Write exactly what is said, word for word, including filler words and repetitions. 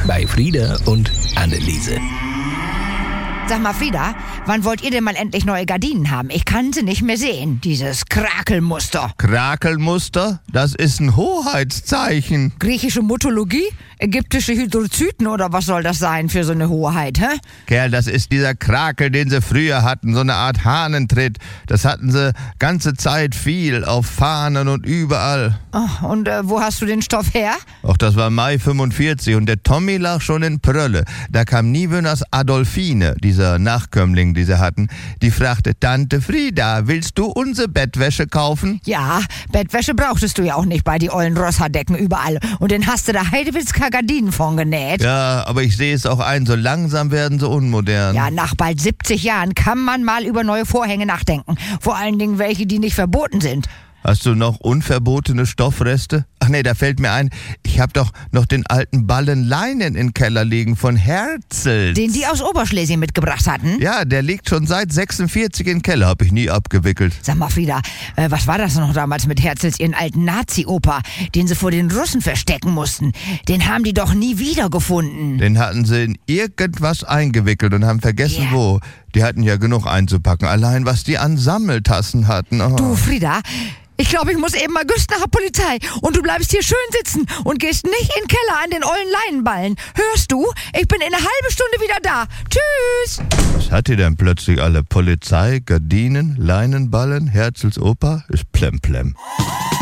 bei Frieda und Anneliese. Sag mal, Frieda, wann wollt ihr denn mal endlich neue Gardinen haben? Ich kann sie nicht mehr sehen, dieses Krakelmuster. Krakelmuster? Das ist ein Hoheitszeichen. Griechische Mythologie? Ägyptische Hydrozyten oder was soll das sein für so eine Hoheit, hä? Kerl, das ist dieser Krakel, den sie früher hatten, so eine Art Hahnentritt. Das hatten sie ganze Zeit viel, auf Fahnen und überall. Oh, und äh, wo hast du den Stoff her? Ach, das war Mai fünfundvierzig und der Tommy lag schon in Prölle. Da kam Niewöhners Adolfine, dieser Nachkömmling, die sie hatten. Die fragte, Tante Frieda, willst du unsere Bettwäsche kaufen? Ja, Bettwäsche brauchtest du ja auch nicht bei die ollen Rosshaardecken überall. Und den hast du da Heidewitzka Gardinen von genäht. Ja, aber ich sehe es auch ein, so langsam werden sie unmodern. Ja, nach bald siebzig Jahren kann man mal über neue Vorhänge nachdenken. Vor allen Dingen welche, die nicht verboten sind. Hast du noch unverbotene Stoffreste? Ach nee, da fällt mir ein, ich hab doch noch den alten Ballen Leinen im Keller liegen von Herzl. Den die aus Oberschlesien mitgebracht hatten? Ja, der liegt schon seit sechsundvierzig im Keller, hab ich nie abgewickelt. Sag mal, Frieda, äh, was war das noch damals mit Herzls ihren alten Nazi-Opa, den sie vor den Russen verstecken mussten? Den haben die doch nie wiedergefunden. Den hatten sie in irgendwas eingewickelt und haben vergessen, Yeah. wo. Die hatten ja genug einzupacken, allein was die an Sammeltassen hatten. Oh. Du, Frieda, ich glaube, ich muss eben mal güst nach der Polizei. Und du bleibst hier schön sitzen und gehst nicht in den Keller an den ollen Leinenballen. Hörst du? Ich bin in einer halben Stunde wieder da. Tschüss! Was hat die denn plötzlich alle? Polizei, Gardinen, Leinenballen, Herzls Opa? Ist plemplem.